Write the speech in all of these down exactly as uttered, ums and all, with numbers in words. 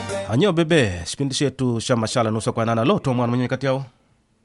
Anyo bebe, kipindi chetu cha mashala nusu kwa nana. Lo, tuwa mwana mwenye kati yao.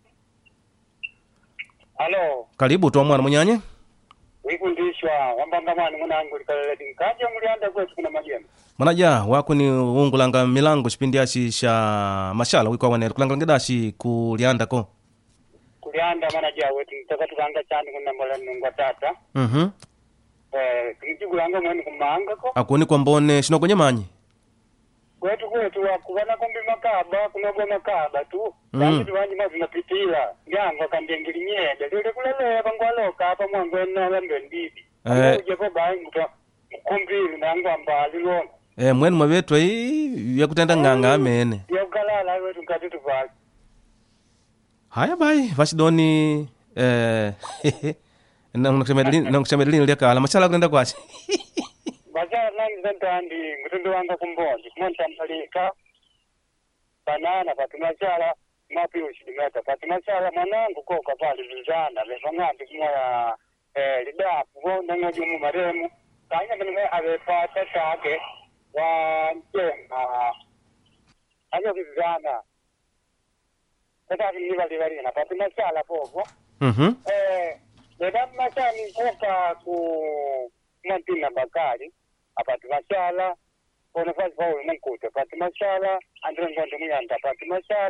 Halo. Karibu tuwa mwana mwenye. Wikundishwa wambanga mwana mwanangu likaleleti nkaja mulianda kwetu kuna majema. Manaja wako ni ungulanga milango kipindi ashi cha mashala wiko wane kulanga ngedashi kulianda ko. Kulianda manaja wetu nitaka tukanga chandi kuna mbala nunga tata. Mhm. Eh, kinchigulanga mwenu kumanga ko. Akuni kwa mbone shino kwenye manyi. Kwetu kwetu wakubana kumbi makaba, kunogwa makaba tu. Mm. Kandi tuwanyi mazi napitila. Nyango kandengili nyede. Lule kulele kangwaloka hapa mwangu ena lambe ndidi. Eh. Uje ko bayi nguta kumbili na angwa mbali lona. Eh, mwenu mabetwa hii ya kutenda nganga amene. Ya ukalala wetu nkatitu vaki. Haya bai, vashidoni eh na unaksemelini na unaksemelini leka ala mashala kwenda kwachi. Baza nani zantandi ngutundu wanga kumbondi kumonta mpalika banana patimachala mapi ushidimeta patimachala mwanangu koka pali vizana vefangandi kumwa eh lidapu wonda ngoji umu maremu kanya kanime avefata take wa njema ayo vizana kata viliva livarina patimachala popo Mhm. eh ledamu machani koka ku Mantina Bakari apati mashala ono fazi pawe munkuta pati mashala andre ngondo muyanda pati mashala